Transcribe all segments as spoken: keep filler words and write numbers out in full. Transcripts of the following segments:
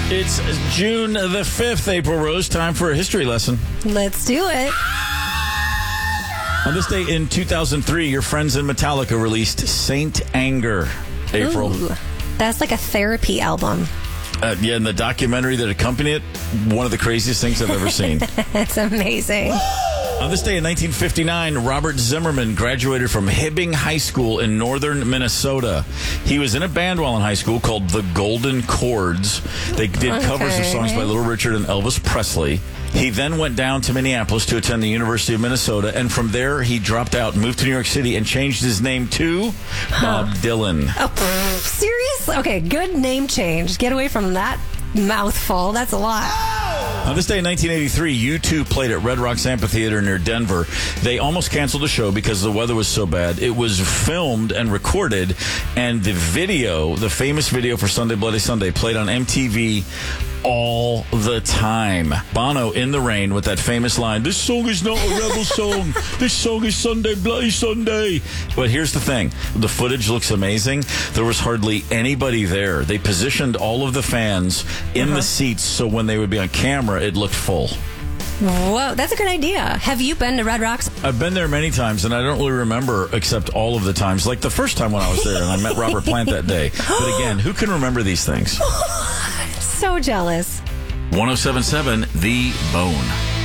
It's June the fifth, April Rose. Time for a history lesson. Let's do it. On this day in two thousand three, your friends in Metallica released Saint Anger. April. Ooh, that's like a therapy album. Uh, yeah, and the documentary that accompanied it, one of the craziest things I've ever seen. It's amazing. On this day in nineteen fifty-nine, Robert Zimmerman graduated from Hibbing High School in northern Minnesota. He was in a band while in high school called the Golden Chords. They did Okay. covers of songs by Little Richard and Elvis Presley. He then went down to Minneapolis to attend the University of Minnesota, and from there he dropped out and moved to New York City and changed his name to Bob Dylan. Oh, pff, serious? Okay, good name change. Get away from that mouthful. That's a lot. On this day in nineteen eighty-three, U two played at Red Rocks Amphitheater near Denver. They almost canceled the show because the weather was so bad. It was filmed and recorded, and the video, the famous video for Sunday Bloody Sunday, played on M T V all the time. Bono in the rain with that famous line, "This song is not a rebel song. This song is Sunday Bloody Sunday." But here's the thing. The footage looks amazing. There was hardly anybody there. They positioned all of the fans in Uh-huh. the seats so when they would be on camera, it looked full. Whoa, that's a good idea. Have you been to Red Rocks? I've been there many times, and I don't really remember except all of the times. Like the first time when I was there, and I met Robert Plant that day. But again, who can remember these things? So jealous. one oh seven point seven The Bone.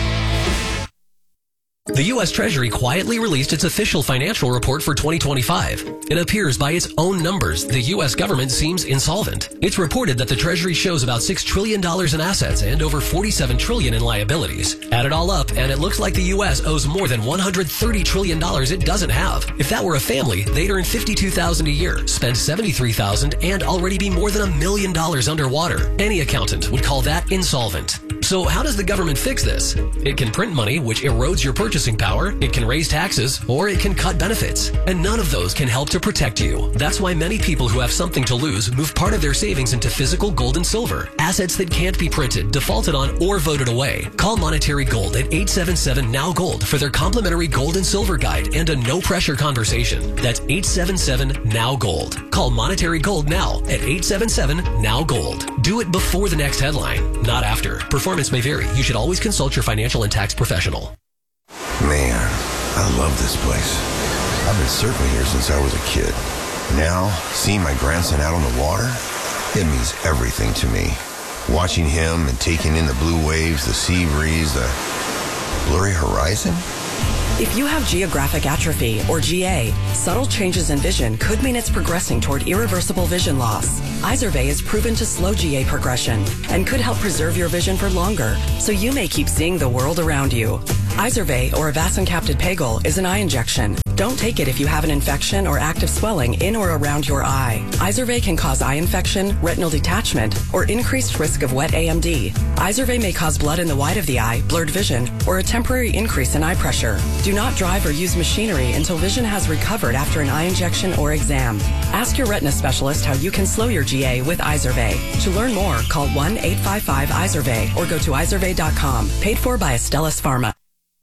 The U S Treasury quietly released its official financial report for twenty twenty-five. It appears by its own numbers the U S government seems insolvent. It's reported that the Treasury shows about six trillion dollars in assets and over forty-seven trillion dollars in liabilities. Add it all up, and it looks like the U S owes more than one hundred thirty trillion dollars it doesn't have. If that were a family, they'd earn fifty-two thousand dollars a year, spend seventy-three thousand dollars, and already be more than a million dollars underwater. Any accountant would call that insolvent. So how does the government fix this? It can print money, which erodes your purchasing power, it can raise taxes, or it can cut benefits. And none of those can help to protect you. That's why many people who have something to lose move part of their savings into physical gold and silver, assets that can't be printed, defaulted on, or voted away. Call Monetary Gold at eight seven seven Now Gold for their complimentary gold and silver guide and a no-pressure conversation. That's eight seven seven Now Gold. Call Monetary Gold now at eight seven seven Now Gold. Do it before the next headline, not after. Performance may vary. You should always consult your financial and tax professional. Man, I love this place. I've been surfing here since I was a kid. Now, seeing my grandson out on the water, it means everything to me. Watching him and taking in the blue waves, the sea breeze, the blurry horizon. If you have geographic atrophy, or G A, subtle changes in vision could mean it's progressing toward irreversible vision loss. Izervay is proven to slow G A progression and could help preserve your vision for longer, so you may keep seeing the world around you. Izervay, or avacincaptad pegol, is an eye injection. Don't take it if you have an infection or active swelling in or around your eye. Izervay can cause eye infection, retinal detachment, or increased risk of wet A M D. Izervay may cause blood in the white of the eye, blurred vision, or a temporary increase in eye pressure. Do not drive or use machinery until vision has recovered after an eye injection or exam. Ask your retina specialist how you can slow your G A with Izervay. To learn more, call one eight five five Izervay or go to izervay dot com. Paid for by Astellas Pharma.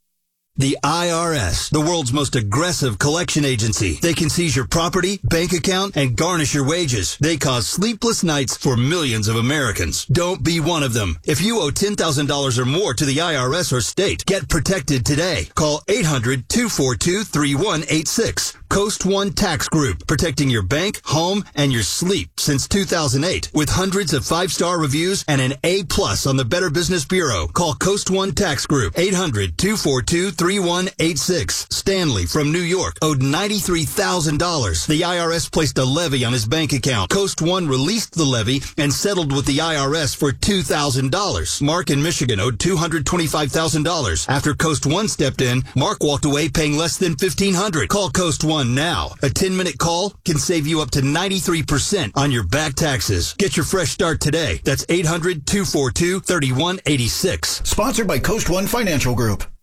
The I R S, the world's most aggressive collection agency. They can seize your property, bank account, and garnish your wages. They cause sleepless nights for millions of Americans. Don't be one of them. If you owe ten thousand dollars or more to the I R S or state, get protected today. Call eight hundred two four two three one eight six. Coast One Tax Group, protecting your bank, home, and your sleep since two thousand eight. With hundreds of five-star reviews and an A plus on the Better Business Bureau. Call Coast One Tax Group, eight hundred two four two three one eight six. Stanley from New York owed ninety-three thousand dollars. The I R S placed a levy on his bank account. Coast One released the levy and settled with the I R S for two thousand dollars. Mark in Michigan owed two hundred twenty-five thousand dollars. After Coast One stepped in, Mark walked away paying less than fifteen hundred dollars. Call Coast One now. A ten-minute call can save you up to ninety-three percent on your back taxes. Get your fresh start today. That's eight hundred two four two three one eight six. Sponsored by Coast One Financial Group.